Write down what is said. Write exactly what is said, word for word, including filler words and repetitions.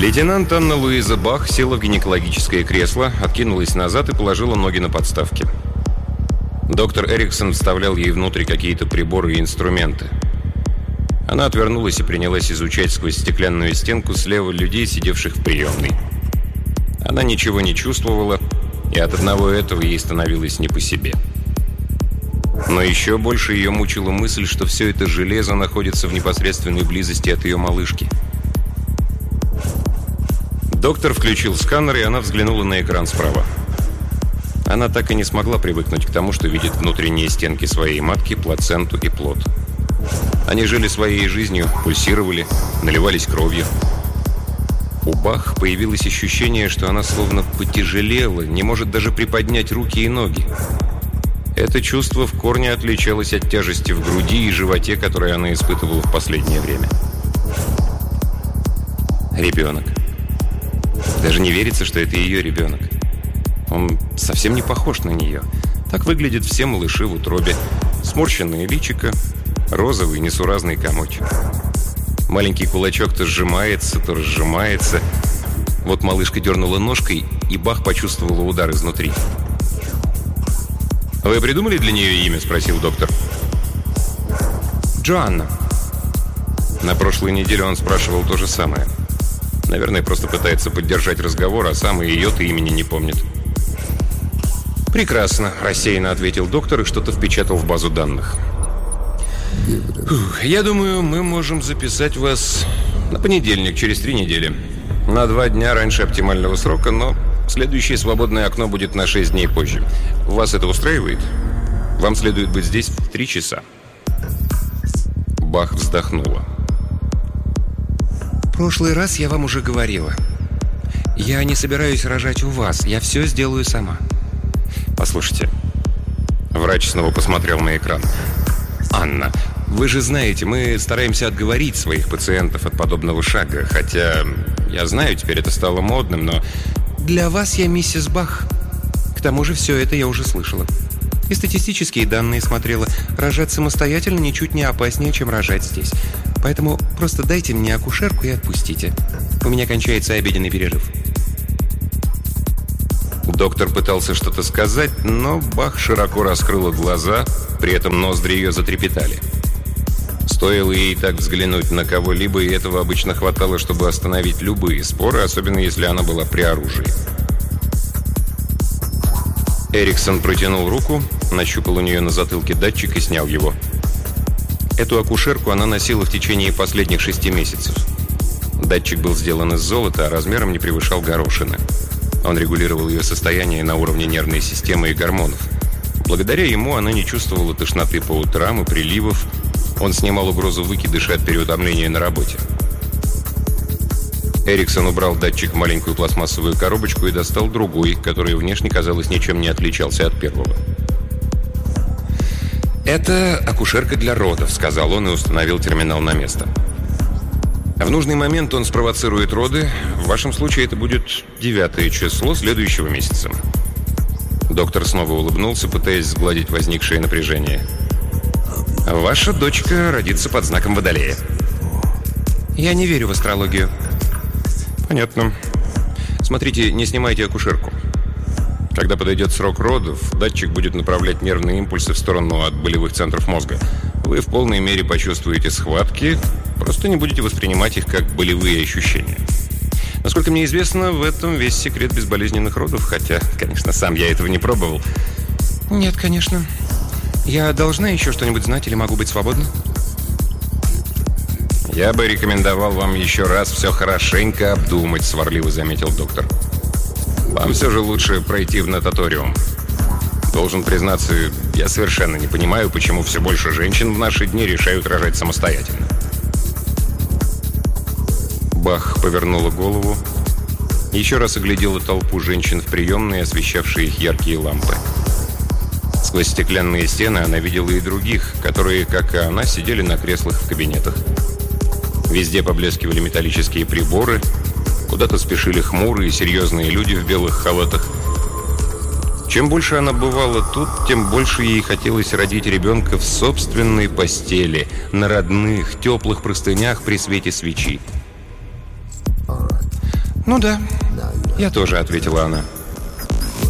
Лейтенант Анна Луиза Бах села в гинекологическое кресло, откинулась назад и положила ноги на подставки. Доктор Эриксон вставлял ей внутрь какие-то приборы и инструменты. Она отвернулась и принялась изучать сквозь стеклянную стенку слева людей, сидевших в приемной. Она ничего не чувствовала, и от одного этого ей становилось не по себе. Но еще больше ее мучила мысль, что все это железо находится в непосредственной близости от ее малышки. Доктор включил сканер, и она взглянула на экран справа. Она так и не смогла привыкнуть к тому, что видит внутренние стенки своей матки, плаценту и плод. Они жили своей жизнью, пульсировали, наливались кровью. У Бах появилось ощущение, что она словно потяжелела, не может даже приподнять руки и ноги. Это чувство в корне отличалось от тяжести в груди и животе, которые она испытывала в последнее время. Ребенок. Даже не верится, что это ее ребенок. Он совсем не похож на нее. Так выглядят все малыши в утробе. Сморщенное личико, розовый несуразный комочек. Маленький кулачок то сжимается, то разжимается. Вот малышка дернула ножкой, и Бах почувствовала удар изнутри. «Вы придумали для нее имя?» – спросил доктор. «Джоанна». На прошлой неделе он спрашивал то же самое. Наверное, просто пытается поддержать разговор, а сам и ее-то имени не помнит. «Прекрасно», – рассеянно ответил доктор и что-то впечатал в базу данных. Фух, «Я думаю, мы можем записать вас на понедельник, через три недели. На два дня раньше оптимального срока, но следующее свободное окно будет на шесть дней позже. Вас это устраивает? Вам следует быть здесь в три часа». Бах вздохнула. «В прошлый раз я вам уже говорила. Я не собираюсь рожать у вас, я все сделаю сама». «Послушайте». Врач снова посмотрел на экран. «Анна, вы же знаете, мы стараемся отговорить своих пациентов от подобного шага, хотя, я знаю, теперь это стало модным, но...» «Для вас я миссис Бах. К тому же все это я уже слышала. И статистические данные смотрела. Рожать самостоятельно ничуть не опаснее, чем рожать здесь. Поэтому просто дайте мне акушерку и отпустите. У меня кончается обеденный перерыв». Доктор пытался что-то сказать, но Бах широко раскрыла глаза, при этом ноздри ее затрепетали. Стоило ей так взглянуть на кого-либо, и этого обычно хватало, чтобы остановить любые споры, особенно если она была при оружии. Эриксон протянул руку, нащупал у нее на затылке датчик и снял его. Эту акушерку она носила в течение последних шести месяцев. Датчик был сделан из золота, а размером не превышал горошины. Он регулировал ее состояние на уровне нервной системы и гормонов. Благодаря ему она не чувствовала тошноты по утрам и приливов. Он снимал угрозу выкидыша от переутомления на работе. Эриксон убрал датчик в маленькую пластмассовую коробочку и достал другой, который внешне, казалось, ничем не отличался от первого. «Это акушерка для родов», — сказал он и установил терминал на место. В нужный момент он спровоцирует роды. В вашем случае это будет девятое число следующего месяца. Доктор снова улыбнулся, пытаясь сгладить возникшее напряжение. «Ваша дочка родится под знаком Водолея». «Я не верю в астрологию». «Понятно. Смотрите, не снимайте акушерку. Когда подойдет срок родов, датчик будет направлять нервные импульсы в сторону от болевых центров мозга. Вы в полной мере почувствуете схватки, просто не будете воспринимать их как болевые ощущения. Насколько мне известно, в этом весь секрет безболезненных родов, хотя, конечно, сам я этого не пробовал». «Нет, конечно. Я должна еще что-нибудь знать или могу быть свободна?» «Я бы рекомендовал вам еще раз все хорошенько обдумать», — сварливо заметил доктор. «Вам все же лучше пройти в нататориум. Должен признаться, я совершенно не понимаю, почему все больше женщин в наши дни решают рожать самостоятельно». Бах повернула голову, еще раз оглядела толпу женщин в приемной, освещавшие их яркие лампы. Сквозь стеклянные стены она видела и других, которые, как и она, сидели на креслах в кабинетах. Везде поблескивали металлические приборы, куда-то спешили хмурые, серьезные люди в белых халатах. Чем больше она бывала тут, тем больше ей хотелось родить ребенка в собственной постели, на родных, теплых простынях при свете свечи. «Ну да, я тоже», — ответила она.